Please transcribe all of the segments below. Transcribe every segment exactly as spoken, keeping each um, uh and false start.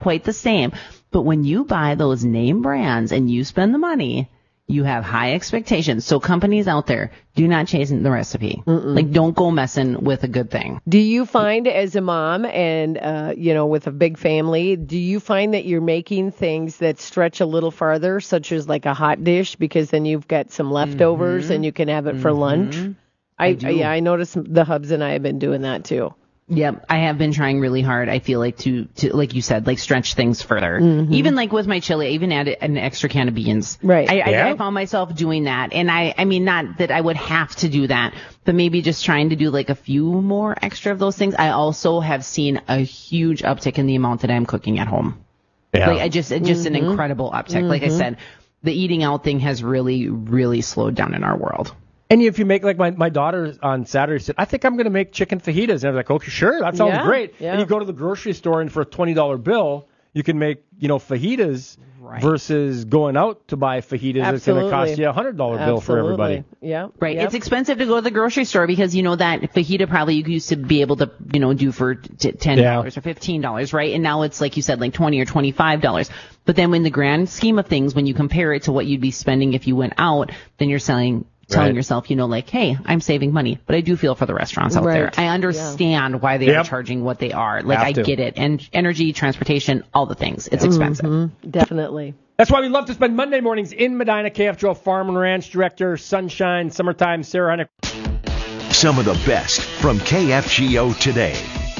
quite the same. But when you buy those name brands and you spend the money, you have high expectations. So companies out there, do not chase the recipe. Mm-mm. Like, don't go messing with a good thing. Do you find as a mom and, uh, you know, with a big family, do you find that you're making things that stretch a little farther, such as like a hot dish, because then you've got some leftovers mm-hmm. and you can have it for mm-hmm. lunch? I, I, I yeah, I noticed the hubs and I have been doing that too. Yep, I have been trying really hard, I feel like, to, to like you said, like stretch things further. Mm-hmm. Even like with my chili, I even added an extra can of beans. Right. I, yeah. I, I found myself doing that. And I, I mean, not that I would have to do that, but maybe just trying to do like a few more extra of those things. I also have seen a huge uptick in the amount that I'm cooking at home. Yeah. Like I just, just mm-hmm. an incredible uptick. Mm-hmm. Like I said, the eating out thing has really, really slowed down in our world. And if you make, like my, my daughter on Saturday said, I think I'm going to make chicken fajitas. And I was like, okay, sure, that sounds yeah, great. Yeah. And you go to the grocery store and for a twenty dollar bill, you can make, you know, fajitas right. versus going out to buy fajitas. Absolutely. It's going to cost you a one hundred dollar bill for everybody. Yeah. Right. Yep. It's expensive to go to the grocery store because, you know, that fajita probably you used to be able to, you know, do for ten dollars yeah. or fifteen dollars, right? And now it's, like you said, like twenty or twenty-five dollars. But then in the grand scheme of things, when you compare it to what you'd be spending if you went out, then you're selling telling right. yourself, you know, like, hey, I'm saving money. But I do feel for the restaurants out right. there. I understand yeah. why they yep. are charging what they are. Like, Have I to. get it. And energy, transportation, all the things. It's expensive. Mm-hmm. Definitely. That's why we love to spend Monday mornings in Medina. K F G O Farm and Ranch Director, Sunshine, Summertime, Sarah Hunnick. Some of the best from K F G O today.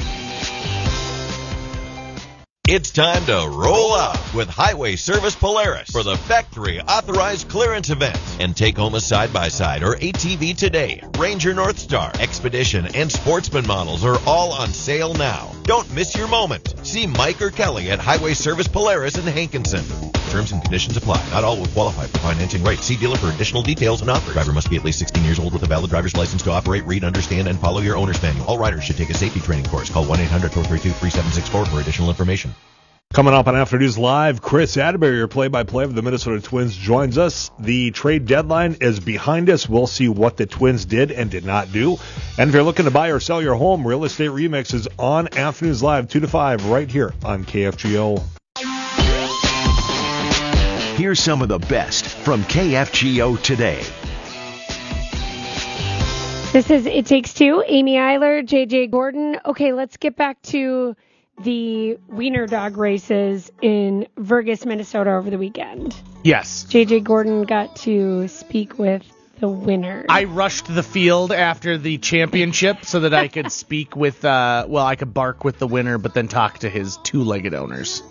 It's time to roll out with Highway Service Polaris for the factory authorized clearance event and take home a side-by-side or A T V today. Ranger Northstar, Expedition, and Sportsman models are all on sale now. Don't miss your moment. See Mike or Kelly at Highway Service Polaris in Hankinson. Terms and conditions apply. Not all will qualify for financing rates. See dealer for additional details and offers. Driver must be at least sixteen years old with a valid driver's license to operate, read, understand, and follow your owner's manual. All riders should take a safety training course. Call one eight hundred four three two three seven six four for additional information. Coming up on Afternoons Live, Chris Atterbury, your play-by-play of the Minnesota Twins, joins us. The trade deadline is behind us. We'll see what the Twins did and did not do. And if you're looking to buy or sell your home, Real Estate Remix is on Afternoons Live, two to five, right here on K F G O. Here's some of the best from K F G O today. This is It Takes Two. Amy Eiler, J J Gordon. Okay, let's get back to the wiener dog races in Vergas, Minnesota over the weekend. Yes. J J Gordon got to speak with the winner. I rushed the field after the championship so that I could speak with, uh, well, I could bark with the winner, but then talk to his two-legged owners.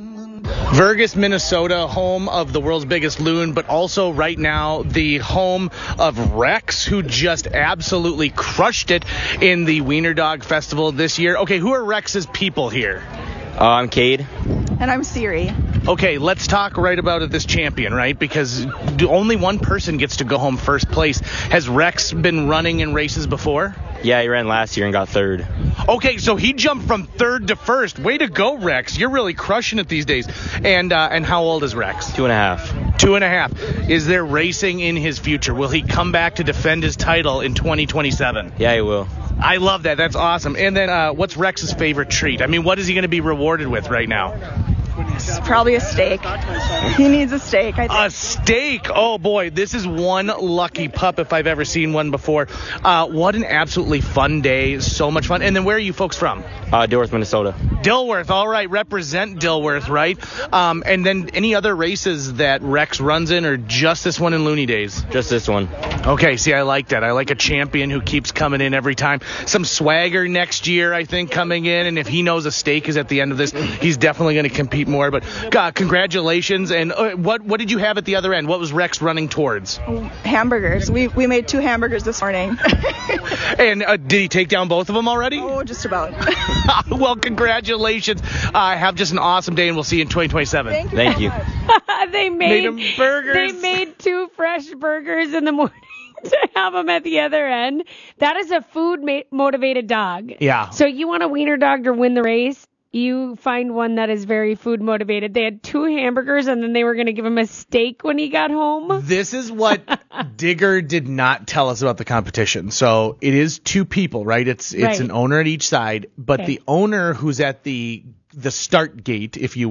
Vergas, Minnesota, home of the world's biggest loon, but also right now the home of Rex, who just absolutely crushed it in the Wiener Dog Festival this year. Okay, who are Rex's people here? Uh, I'm Cade. And I'm Siri. Okay, let's talk right about it, this champion, right? Because only one person gets to go home first place. Has Rex been running in races before? Yeah, he ran last year and got third. Okay, so he jumped from third to first. Way to go, Rex. You're really crushing it these days. And uh, and how old is Rex? Two and a half. Two and a half. Is there racing in his future? Will he come back to defend his title in twenty twenty-seven? Yeah, he will. I love that. That's awesome. And then uh, what's Rex's favorite treat? I mean, what is he going to be rewarded with right now? Probably a steak. He needs a steak, I think. A steak? Oh, boy. This is one lucky pup if I've ever seen one before. Uh, what an absolutely fun day. So much fun. And then where are you folks from? Uh, Dilworth, Minnesota. Dilworth. All right. Represent Dilworth, right? Um, and then any other races that Rex runs in, or just this one in Looney Days? Just this one. Okay. See, I like that. I like a champion who keeps coming in every time. Some swagger next year, I think, coming in. And if he knows a steak is at the end of this, he's definitely going to compete more. But uh, congratulations. And uh, what what did you have at the other end? What was Rex running towards? Hamburgers. We we made two hamburgers this morning. And uh, did he take down both of them already? Oh, just about. Well, congratulations. Uh, have just an awesome day, and we'll see you in twenty twenty-seven. Thank you. Thank you. they made, made them burgers. They made two fresh burgers in the morning to have them at the other end. That is a food-motivated dog. Yeah. So you want a wiener dog to win the race? You find one that is very food motivated. They had two hamburgers, and then they were going to give him a steak when he got home. This is what Digger did not tell us about the competition. So it is two people, right? It's it's right. an owner at each side, but okay. the owner who's at the the start gate, if you